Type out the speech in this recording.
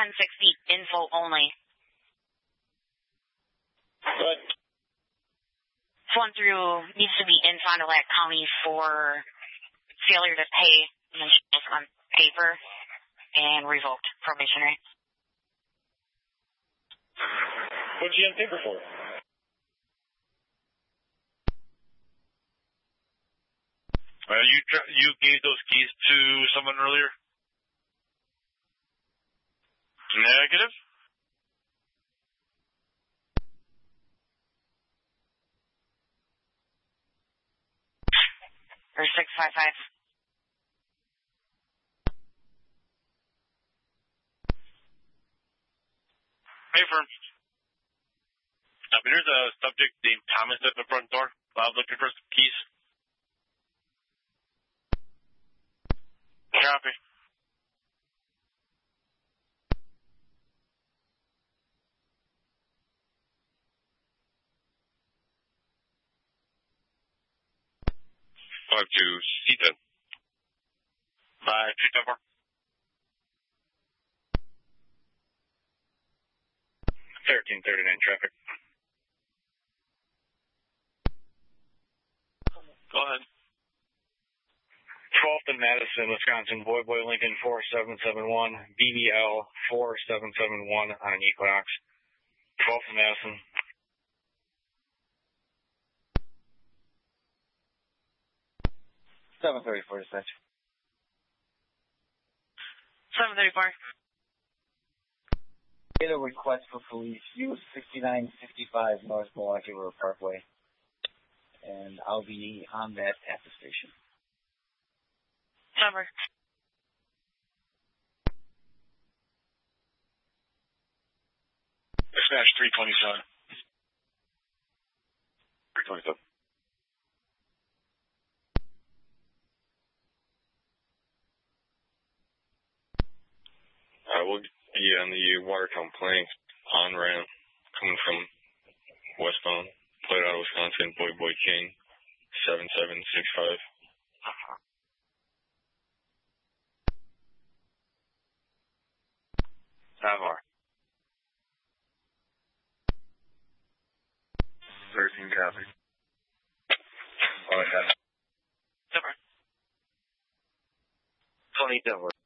1060 info only. Good. This one through needs to be in Fond du Lac County for failure to pay initials on paper and revoked probationary. What'd you on paper for? You gave those keys to someone earlier? Negative. Or 655. Hey, firm. There's a subject named Thomas at the front door. I'm looking for some keys. Copy. To Seaton. By 274. 1339 traffic. Go ahead. 12th and Madison, Wisconsin, Boy Lincoln 4771, BBL 4771 on an Equinox. 12th and Madison. $734 dispatch. 734. Get a request for police use 6955 North Milwaukee River Parkway. And I'll be on that at the station. Cover. Dispatch 327. 327. We'll be on the Watertown Plank on ramp coming from westbound, played out of Wisconsin, Boy King, 7765. Savar. 13 copy. All right, Cover. 20 Denver.